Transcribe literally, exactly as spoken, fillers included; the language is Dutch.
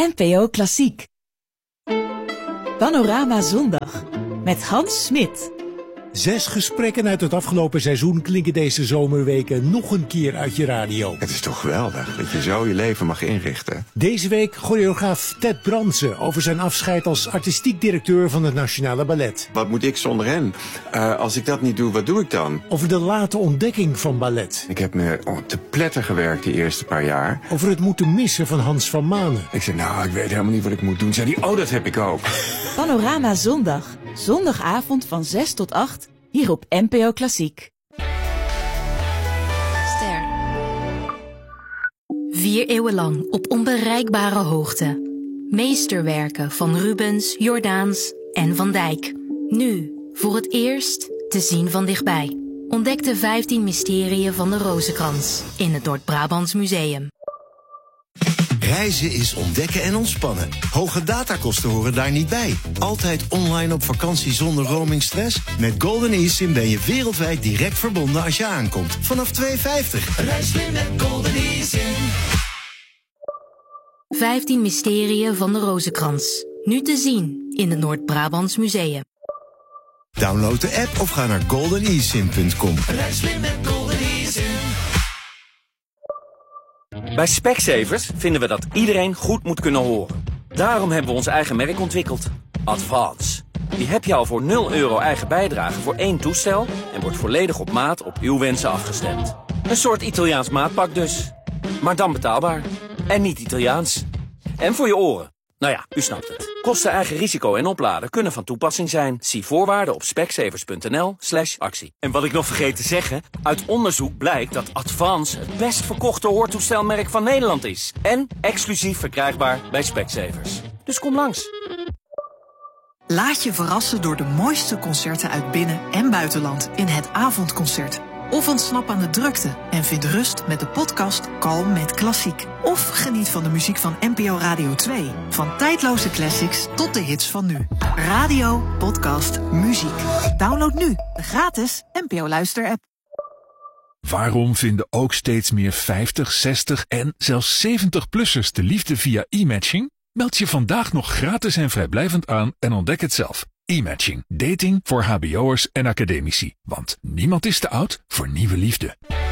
N P O Klassiek. Panorama Zondag met Hans Smit. Zes gesprekken uit het afgelopen seizoen klinken deze zomerweken nog een keer uit je radio. Het is toch geweldig dat je zo je leven mag inrichten. Deze week choreograaf Ted Brandsen over zijn afscheid als artistiek directeur van het Nationale Ballet. Wat moet ik zonder hen? Uh, als ik dat niet doe, wat doe ik dan? Over de late ontdekking van ballet. Ik heb me oh, te pletter gewerkt de eerste paar jaar. Over het moeten missen van Hans van Manen. Ik zei, nou, ik weet helemaal niet wat ik moet doen. Zei die, oh, dat heb ik ook. Panorama Zondag. Zondagavond van zes tot acht. Hier op N P O Klassiek. Ster. Vier eeuwen lang op onbereikbare hoogte. Meesterwerken van Rubens, Jordaens en Van Dijk. Nu, voor het eerst, te zien van dichtbij. Ontdek de vijftien mysterieën van de Rozenkrans in het Noord-Brabants Museum. Reizen is ontdekken en ontspannen. Hoge datakosten horen daar niet bij. Altijd online op vakantie zonder roamingstress? Met Golden eSIM ben je wereldwijd direct verbonden als je aankomt. Vanaf twee euro vijftig. Reis weer met Golden eSIM. vijftien mysterieën van de Rozenkrans. Nu te zien in het Noord-Brabants Museum. Download de app of ga naar golden e sim punt com. Reis weer met Golden eSIM. Bij Specsavers vinden we dat iedereen goed moet kunnen horen. Daarom hebben we ons eigen merk ontwikkeld. Advance. Die heb je al voor nul euro eigen bijdrage voor één toestel en wordt volledig op maat op uw wensen afgestemd. Een soort Italiaans maatpak dus. Maar dan betaalbaar. En niet Italiaans. En voor je oren. Nou ja, u snapt het. Kosten, eigen risico en opladen kunnen van toepassing zijn. Zie voorwaarden op specsavers.nl slash actie. En wat ik nog vergeet te zeggen, uit onderzoek blijkt dat Advance het best verkochte hoortoestelmerk van Nederland is. En exclusief verkrijgbaar bij Specsavers. Dus kom langs. Laat je verrassen door de mooiste concerten uit binnen- en buitenland in het avondconcert. Of ontsnap aan de drukte en vind rust met de podcast Kalm met Klassiek. Of geniet van de muziek van N P O Radio twee. Van tijdloze classics tot de hits van nu. Radio, podcast, muziek. Download nu de gratis N P O Luister-app. Waarom vinden ook steeds meer vijftig, zestig en zelfs zeventig-plussers de liefde via e-matching? Meld je vandaag nog gratis en vrijblijvend aan en ontdek het zelf. E-matching. Dating voor hbo'ers en academici. Want niemand is te oud voor nieuwe liefde.